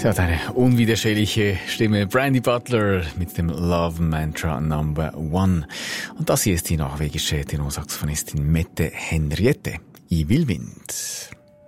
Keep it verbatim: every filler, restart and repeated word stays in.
Sie hat eine unwiderstehliche Stimme. Brandy Butler mit dem Love Mantra Number One. Und das hier ist die norwegische Tenorsaxophonistin Mette Henriette. I will Wind.